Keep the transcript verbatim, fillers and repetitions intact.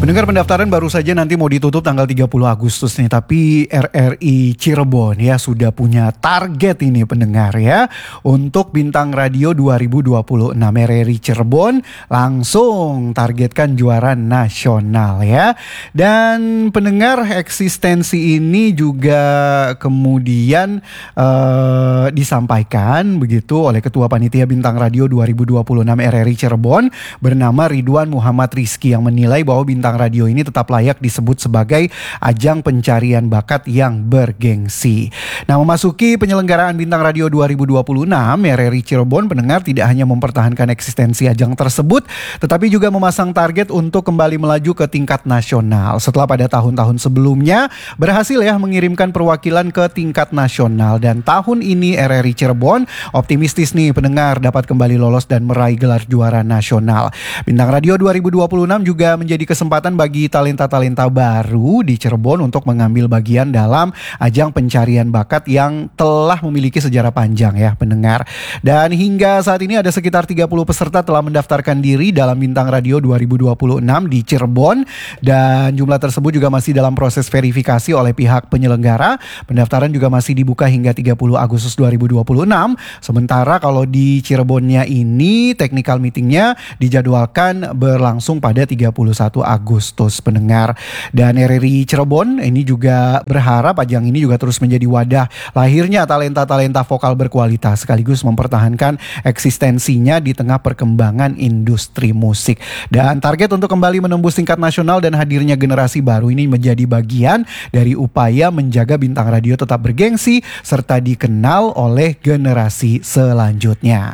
Pendengar, pendaftaran baru saja nanti mau ditutup tanggal tiga puluh Agustus nih, tapi R R I Cirebon ya sudah punya target ini pendengar ya untuk Bintang Radio dua ribu dua puluh enam. R R I Cirebon langsung targetkan juara nasional ya. Dan pendengar, eksistensi ini juga kemudian uh, disampaikan begitu oleh Ketua Panitia Bintang Radio dua ribu dua puluh enam R R I Cirebon bernama Ridwan Muhammad Rizky, yang menilai bahwa Bintang Radio ini tetap layak disebut sebagai ajang pencarian bakat yang bergengsi. Nah, memasuki penyelenggaraan Bintang Radio dua ribu dua puluh enam, R R I Cirebon pendengar tidak hanya mempertahankan eksistensi ajang tersebut, tetapi juga memasang target untuk kembali melaju ke tingkat nasional. Setelah pada tahun-tahun sebelumnya berhasil ya mengirimkan perwakilan ke tingkat nasional, dan tahun ini R R I Cirebon optimistis nih pendengar dapat kembali lolos dan meraih gelar juara nasional. Bintang Radio dua ribu dua puluh enam juga menjadi kesempatan bagi talenta-talenta baru di Cirebon untuk mengambil bagian dalam ajang pencarian bakat yang telah memiliki sejarah panjang ya pendengar. Dan hingga saat ini ada sekitar tiga puluh peserta telah mendaftarkan diri dalam Bintang Radio dua ribu dua puluh enam di Cirebon, dan jumlah tersebut juga masih dalam proses verifikasi oleh pihak penyelenggara. Pendaftaran juga masih dibuka hingga tiga puluh Agustus dua ribu dua puluh enam. Sementara kalau di Cirebonnya ini technical meetingnya dijadwalkan berlangsung pada tiga puluh satu Agustus pendengar. Dan R R I Cirebon ini juga berharap ajang ini juga terus menjadi wadah lahirnya talenta-talenta vokal berkualitas sekaligus mempertahankan eksistensinya di tengah perkembangan industri musik. Dan target untuk kembali menembus tingkat nasional dan hadirnya generasi baru ini menjadi bagian dari upaya menjaga Bintang Radio tetap bergengsi serta dikenal oleh generasi selanjutnya.